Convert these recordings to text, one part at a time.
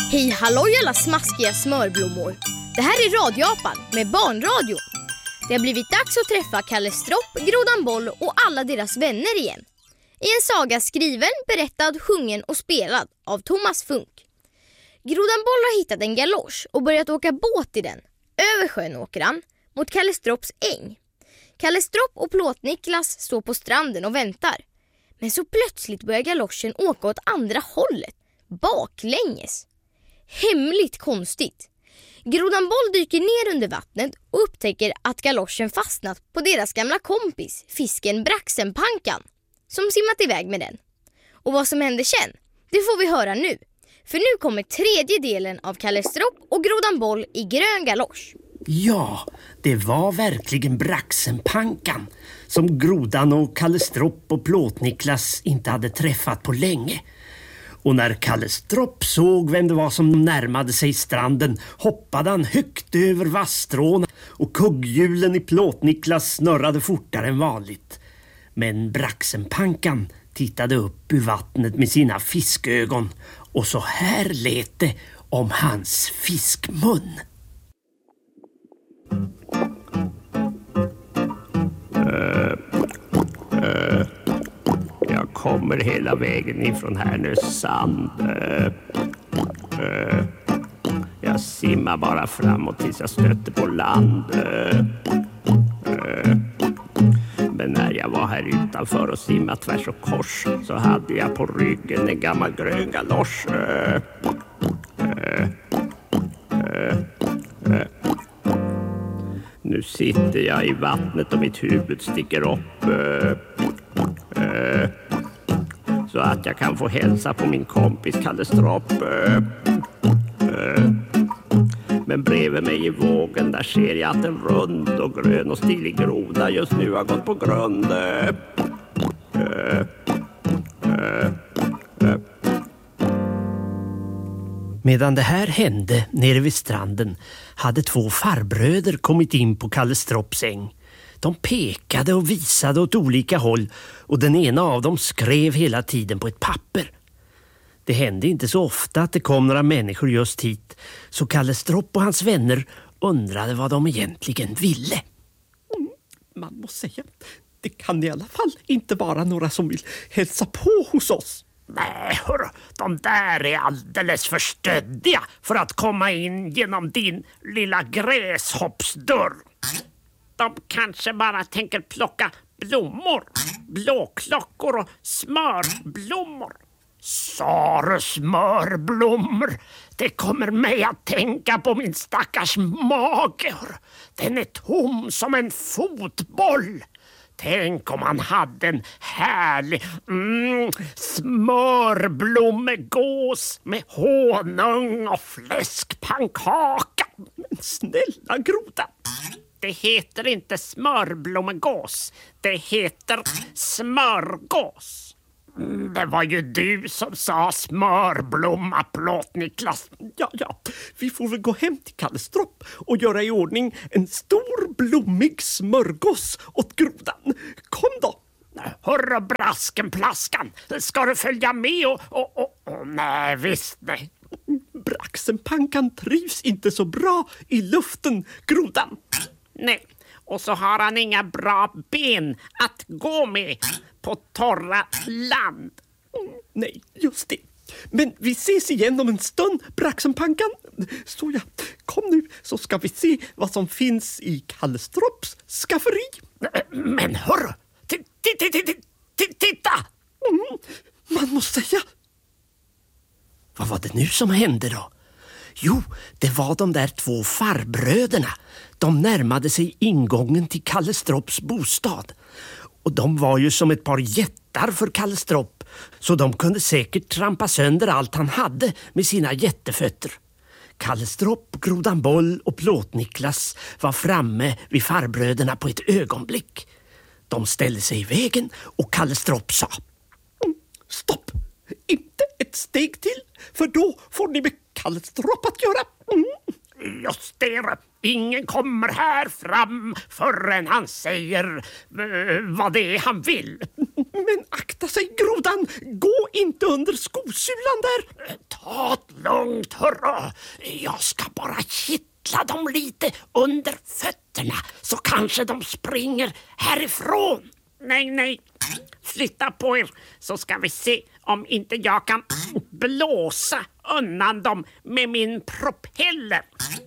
Hej halloj alla smaskiga smörblommor. Det här är Radioapan med barnradio. Det har blivit dags att träffa Kalle Stropp, Grodan Boll och alla deras vänner igen. I en saga skriven, berättad, sjungen och spelad av Thomas Funk. Grodan Boll har hittat en galosch och börjat åka båt i den. Över sjön åker han, mot Kalle Stropps äng. Kalle Stropp och Plåt-Niklas står på stranden och väntar. Men så plötsligt börjar galoschen åka åt andra hållet, baklänges. Hemligt konstigt. Grodan Boll dyker ner under vattnet och upptäcker att galoschen fastnat på deras gamla kompis, fisken Braxenpankan, som simmat iväg med den. Och vad som händer sen, det får vi höra nu. För nu kommer tredje delen av Kalle Stropp och Grodan Boll i grön galosch. Ja, det var verkligen Braxenpankan som Grodan och Kalle Stropp och Plåt-Niklas inte hade träffat på länge. Och när Kalle Stropp såg vem det var som närmade sig stranden hoppade han högt över vassstråna och kugghjulen i Plåt-Niklas snurrade fortare än vanligt. Men Braxenpankan tittade upp ur vattnet med sina fiskögon och så här lät det om hans fiskmun. Jag kommer hela vägen ifrån Härnösand. Jag simmar bara framåt tills jag stöter på land. Men när jag var här utanför och simmade tvärs och kors så hade jag på ryggen en gammal grön galosch. Nu sitter jag i vattnet och mitt huvud sticker upp så att jag kan få hälsa på min kompis Kalle Stropp. Men bredvid mig i vågen där ser jag att en rund och grön och stilig groda just nu har gått på grund. Medan det här hände nere vid stranden hade två farbröder kommit in på Kalle Stropps äng. De pekade och visade åt olika håll och den ena av dem skrev hela tiden på ett papper. Det hände inte så ofta att det kom några människor just hit, så Kalle Stropp och hans vänner undrade vad de egentligen ville. Man måste säga, det kan i alla fall inte vara några som vill hälsa på hos oss. Nej, hörru, de där är alldeles för stöddiga för att komma in genom din lilla gräshoppsdörr. De kanske bara tänker plocka blommor, blåklockor och smörblommor. Sa smörblommor, det kommer mig att tänka på min stackars mage. Den är tom som en fotboll. Tänk om man hade en härlig smörblommegås med honung och fläskpannkaka. Men snälla Grodan, det heter inte smörblommegås, det heter smörgås. Det var ju du som sa smörblomma, Plåt-Niklas. Ja, vi får väl gå hem till Kalle Stropp och göra i ordning en stor blommig smörgås åt Grodan. Kom då! Hörru Braskenplaskan, ska du följa med och nej visst nej. Braxenpankan trivs inte så bra i luften, Grodan. Nej, och så har han inga bra ben att gå med på torra land. Nej, just det. Men vi ses igen om en stund, Braxenpankan. Så ja, kom nu så ska vi se vad som finns i Kalle Stropps skafferi. Men hörru, titta! Man måste säga. Vad var det nu som hände då? Jo, det var de där två farbröderna. De närmade sig ingången till Kalle Stropps bostad. Och de var ju som ett par jättar för Kalle Stropp, så de kunde säkert trampa sönder allt han hade med sina jättefötter. Kalle Stropp, Grodan Boll och Plåt-Niklas var framme vid farbröderna på ett ögonblick. De ställde sig i vägen och Kalle Stropp sa: Stopp! Inte ett steg till, för då får ni med Kalle Stropp att göra. Just det, Ingen kommer här fram förrän han säger vad det är han vill. Men akta sig, grodan! Gå inte under skosulan där! Ta det lugnt, hörru. Jag ska bara kittla dem lite under fötterna så kanske de springer härifrån. Nej. Flytta på er så ska vi se om inte jag kan blåsa undan dem med min propeller.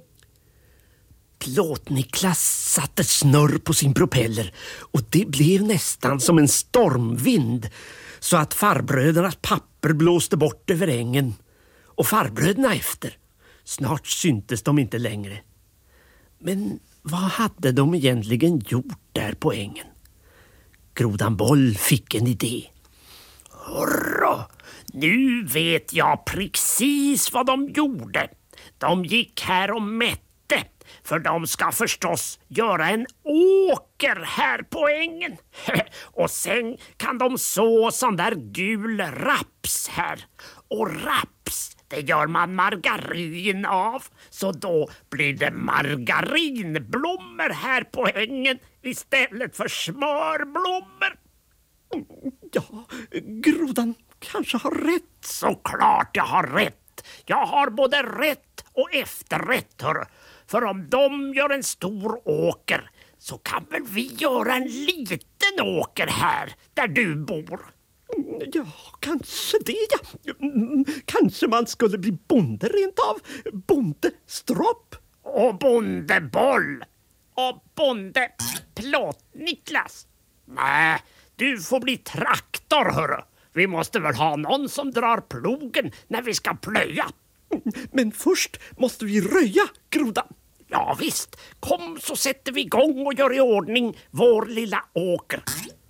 Plåt-Niklas satte snurr på sin propeller och det blev nästan som en stormvind så att farbrödernas papper blåste bort över ängen och farbröderna efter. Snart syntes de inte längre. Men vad hade de egentligen gjort där på ängen? Grodan Boll fick en idé. Hurra, nu vet jag precis vad de gjorde. De gick här och mätte. För de ska förstås göra en åker här på ängen. Och sen kan de så sån där gul raps här. Och raps, det gör man margarin av. Så då blir det margarinblommor här på ängen istället för smörblommor. Ja, grodan kanske har rätt. Såklart jag har rätt. Jag har både rätt och efterrätt, hörru. För om de gör en stor åker så kan väl vi göra en liten åker här där du bor. Ja, kanske det, ja. Kanske man skulle bli bonde rent av. Bondestropp. Och bondeboll. Och bonde Plåt-Niklas. Nej, du får bli traktor, hörru. Vi måste väl ha någon som drar plogen när vi ska plöja. Men först måste vi röja, grodan. Ja visst, kom så sätter vi igång och gör i ordning vår lilla åker.